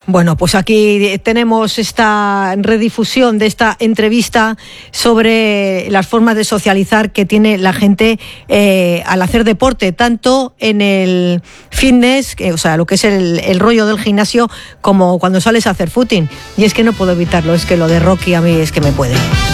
Bueno, pues aquí tenemos esta redifusión de esta entrevista sobre las formas de socializar que tiene la gente al hacer deporte, tanto en el fitness, o sea, lo que es el rollo del gimnasio, como cuando sales a hacer footing. Y es que no puedo evitarlo, es que lo de Rocky a mí es que me puede.